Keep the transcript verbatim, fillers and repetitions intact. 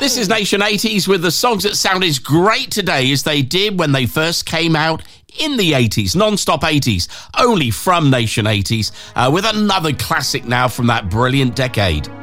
This is Nation eighties with the songs that sound as great today as they did when they first came out in the eighties, non-stop eighties, only from Nation eighties, uh, with another classic now from that brilliant decade.